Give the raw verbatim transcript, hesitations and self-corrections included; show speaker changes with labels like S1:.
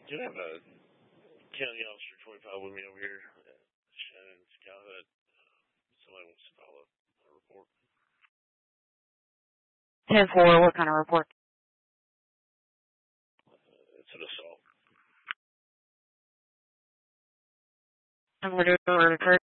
S1: Do you have a county officer twenty-five with me over here? Uh, Shannon Scott. Uh, somebody wants to file a, a report.
S2: ten four, what kind of report?
S1: Uh, it's an assault.
S2: And what are the